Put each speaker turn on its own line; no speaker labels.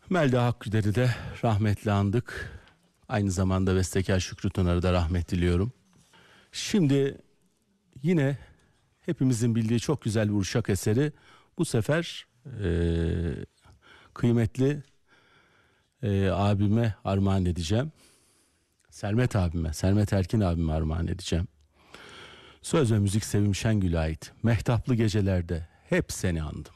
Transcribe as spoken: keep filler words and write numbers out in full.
Melda Hakküder'i de rahmetle andık. Aynı zamanda bestekar Şükrü Tunar'ı da rahmet diliyorum. Şimdi yine hepimizin bildiği çok güzel bir Uşak eseri. Bu sefer e, kıymetli e, abime armağan edeceğim. Sermet abime, Sermet Erkin abime armağan edeceğim. Söz ve müzik Sevim Şengül'e ait. Mehtaplı gecelerde hep seni andım.